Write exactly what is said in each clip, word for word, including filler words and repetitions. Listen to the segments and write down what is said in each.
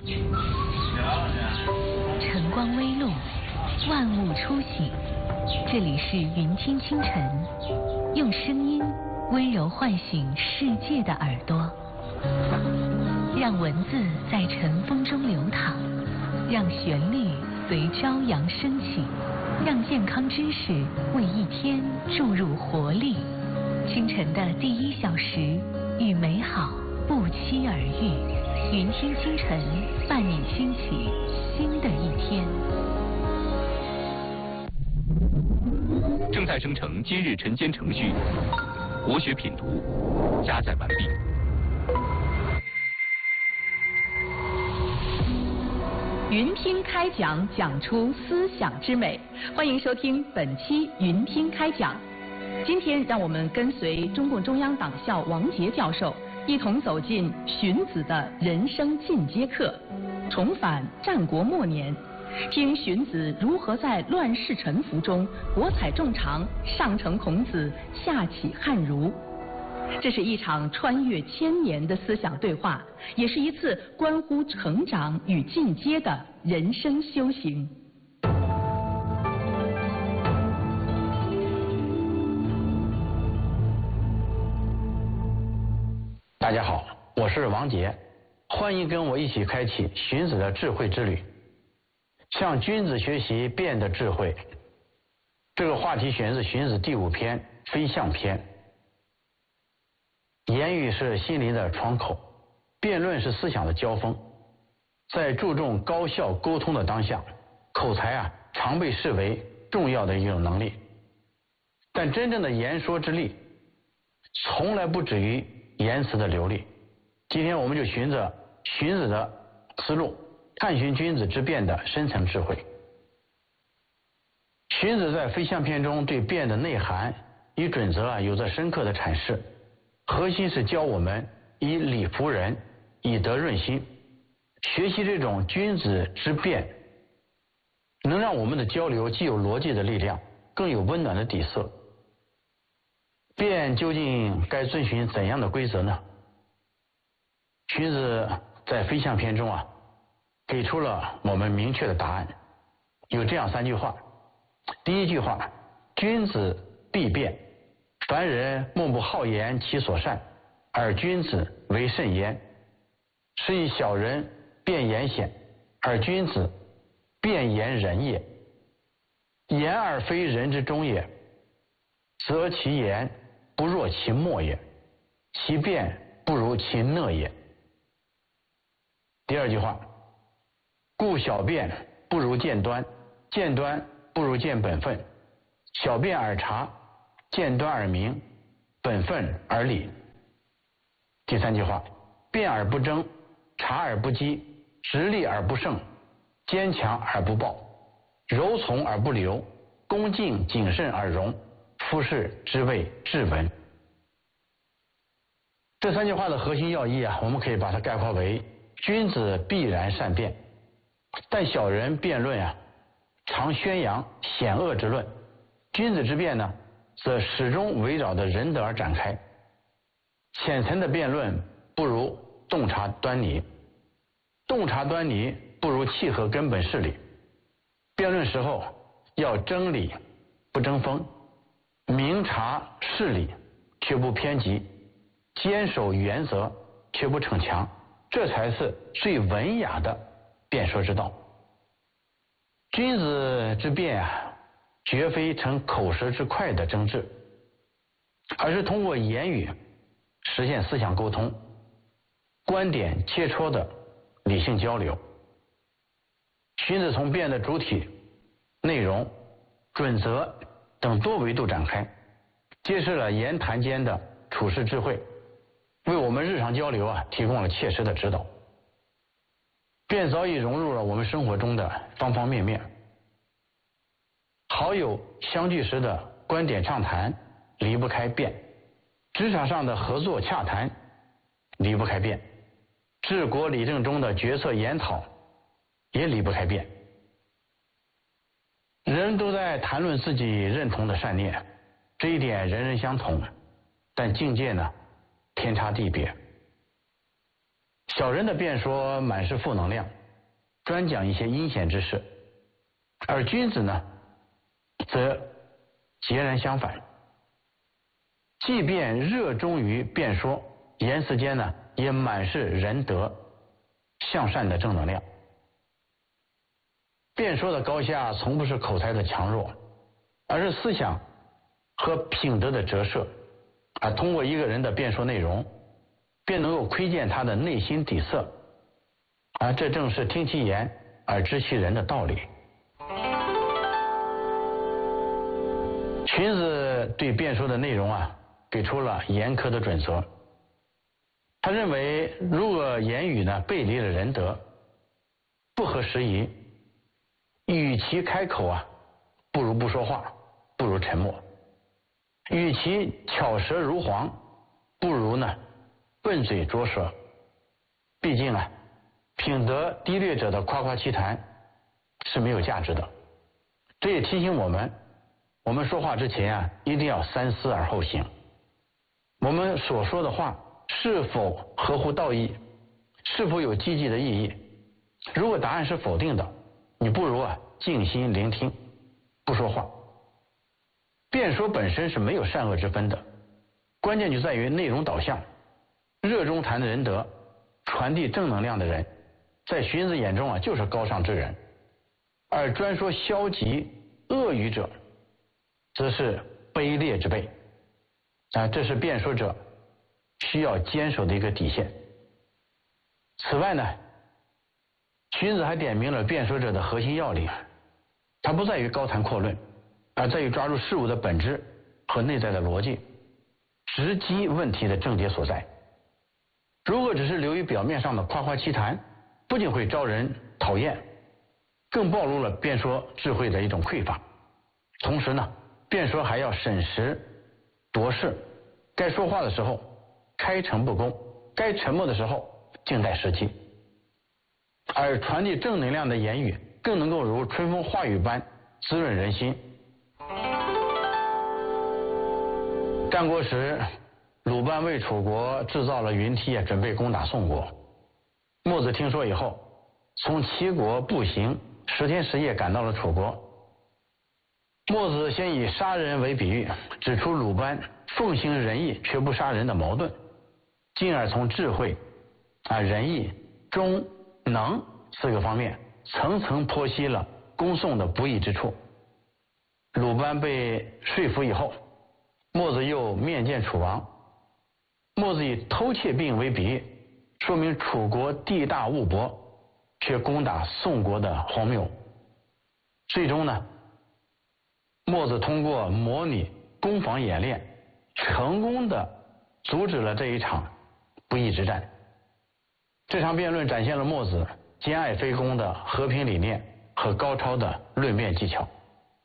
晨光微露，万物初醒。这里是云听清晨，用声音温柔唤醒世界的耳朵，让文字在晨风中流淌，让旋律随朝阳升起，让健康知识为一天注入活力。清晨的第一小时，与美好不期而遇。云听清晨，伴你轻启新的一天。 正在生成今日晨间程序，国学品读加载完毕。 云听开讲，讲出思想之美。欢迎收听本期云听开讲。今天让我们跟随中共中央党校王杰教授，一同走进荀子的人生进阶课，重返战国末年，听荀子如何在乱世沉浮中博采众长，上承孔子，下启汉儒。这是一场穿越千年的思想对话，也是一次关乎成长与进阶的人生修行。 大家好，我是王杰，欢迎跟我一起开启荀子的智慧之旅，向君子学习辩的智慧。这个话题选自荀子第五篇非象篇。言语是心灵的窗口，辩论是思想的交锋。在注重高效沟通的当下，口才啊常被视为重要的一种能力。但真正的言说之力，从来不止于言辞的流利。今天我们就循着荀子的思路，探寻君子之辩的深层智慧。荀子在非象篇中对辩的内涵与准则啊有着深刻的阐释，核心是教我们以理服人，以德润心。学习这种君子之辩，能让我们的交流既有逻辑的力量，更有温暖的底色。辩究竟该遵循怎样的规则呢？荀子在非象篇中啊，给出了我们明确的答案，有这样三句话。第一句话，君子必辩，凡人莫不好言其所善，而君子为甚焉。是以小人辩言险，而君子辩言仁也。言而非人之中也，则其言不若其默也，其辩不如其讷也。第二句话，故小辩不如见端，见端不如见本分。小辩而察，见端而明，本分而理。第三句话，辩而不争，察而不激，直力而不胜，坚强而不暴，柔从而不流，恭敬谨慎而容，夫士之谓质文。这三句话的核心要义啊，我们可以把它概括为：君子必然善辩，但小人辩论啊，常宣扬险恶之论；君子之辩呢，则始终围绕着仁德而展开。浅层的辩论不如洞察端倪，洞察端倪不如契合根本事理。辩论时候要争理不争锋，明察事理却不偏激，坚守原则却不逞强，这才是最文雅的辩说之道。君子之辩啊，绝非逞口舌之快的争执，而是通过言语实现思想沟通，观点切磋的理性交流。荀子从辩的主体、内容、准则等多维度展开，揭示了言谈间的处世智慧，为我们日常交流啊提供了切实的指导。辩早已融入了我们生活中的方方面面。好友相聚时的观点畅谈离不开辩，职场上的合作洽谈离不开辩，治国理政中的决策研讨也离不开辩。人都在谈论自己认同的善念，这一点人人相同，但境界呢天差地别。 小人的辩说满是负能量，专讲一些阴险之事，而君子呢，则截然相反。即便热衷于辩说，言辞间呢，也满是仁德、向善的正能量。辩说的高下，从不是口才的强弱，而是思想和品德的折射。啊，通过一个人的辩说内容，便能够窥见他的内心底色。啊，这正是听其言而知其人的道理。荀子对辩说的内容啊，给出了严苛的准则。他认为，如果言语呢背离了仁德，不合时宜，与其开口啊，不如不说话，不如沉默；与其巧舌如簧，不如呢笨嘴拙舌。毕竟啊，品德低劣者的夸夸其谈是没有价值的。这也提醒我们，我们说话之前啊，一定要三思而后行。我们所说的话是否合乎道义，是否有积极的意义？如果答案是否定的，你不如啊静心聆听，不说话。辩说本身是没有善恶之分的，关键就在于内容导向。热衷谈的仁德，传递正能量的人，在荀子眼中啊就是高尚之人，而专说消极恶语者，则是卑劣之辈。啊，这是辩说者需要坚守的一个底线。此外呢，荀子还点明了辩说者的核心要领，它不在于高谈阔论，而在于抓住事物的本质和内在的逻辑，直击问题的症结所在。如果只是流于表面上的夸夸其谈，不仅会招人讨厌，更暴露了辩说智慧的一种匮乏。同时呢，辩说还要审时度势，该说话的时候开诚布公，该沉默的时候静待时机。而传递正能量的言语，更能够如春风化雨般滋润人心。战国时，鲁班为楚国制造了云梯，准备攻打宋国。墨子听说以后，从齐国步行十天十夜赶到了楚国。墨子先以杀人为比喻，指出鲁班奉行仁义却不杀人的矛盾，进而从智慧、啊仁义、忠、能四个方面层层剖析了攻宋的不义之处。鲁班被说服以后，墨子又面见楚王。墨子以偷窃病为比喻，说明楚国地大物博，却攻打宋国的荒谬。最终呢，墨子通过模拟攻防演练，成功的阻止了这一场不义之战。这场辩论展现了墨子兼爱非攻的和平理念和高超的论辩技巧。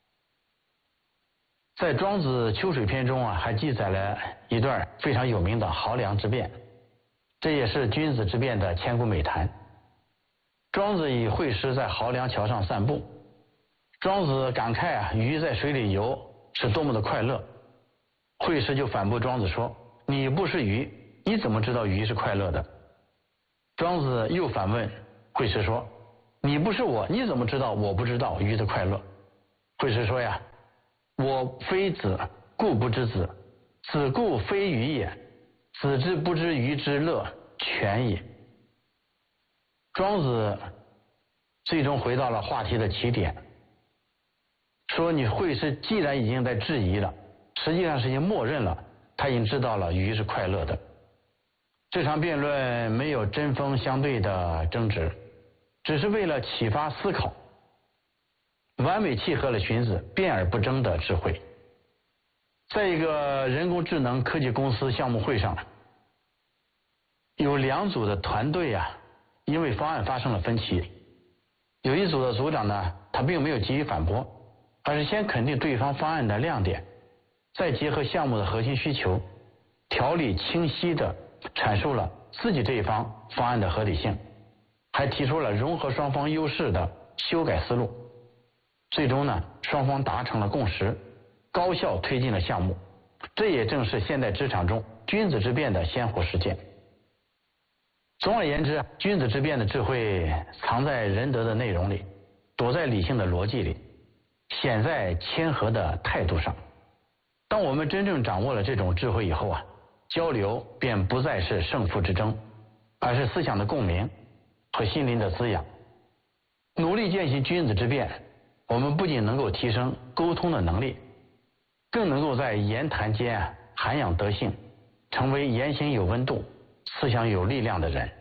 在《庄子·秋水篇》中啊，还记载了一段非常有名的濠梁之辩，这也是君子之辩的千古美谈。庄子以惠施在濠梁桥上散步，庄子感慨啊，鱼在水里游是多么的快乐。惠施就反驳庄子说：“你不是鱼，你怎么知道鱼是快乐的？”庄子又反问惠施说：“你不是我，你怎么知道我不知道鱼的快乐？”惠施说呀：“我非子，故不知子；子故非鱼也。子之不知鱼之乐，全也。”庄子最终回到了话题的起点，说你惠施既然已经在质疑了，实际上是已经默认了，他已经知道了鱼是快乐的。这场辩论没有针锋相对的争执，只是为了启发思考，完美契合了荀子辩而不争的智慧。在一个人工智能科技公司项目会上，有两组的团队啊，因为方案发生了分歧。有一组的组长呢，他并没有急于反驳，而是先肯定对方方案的亮点，再结合项目的核心需求，条理清晰地阐述了自己这一方方案的合理性，还提出了融合双方优势的修改思路。最终呢，双方达成了共识，高效推进了项目。这也正是现代职场中君子之辩的鲜活实践。 总而言之，君子之辩的智慧藏在仁德的内容里，躲在理性的逻辑里，显在谦和的态度上。当我们真正掌握了这种智慧以后啊，交流便不再是胜负之争，而是思想的共鸣和心灵的滋养。努力践行君子之辩，我们不仅能够提升沟通的能力，更能够在言谈间啊涵养德性，成为言行有温度、思想有力量的人。